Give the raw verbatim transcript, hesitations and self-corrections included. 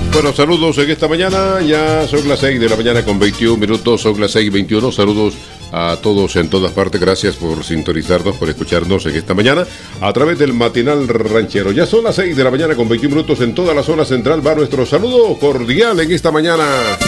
Bueno, saludos en esta mañana, ya son las seis de la mañana con veintiún minutos, son las seis y veintiuno, saludos a todos en todas partes, gracias por sintonizarnos, por escucharnos en esta mañana a través del Matinal Ranchero. Ya son las seis de la mañana con veintiún minutos en toda la zona central, va nuestro saludo cordial en esta mañana.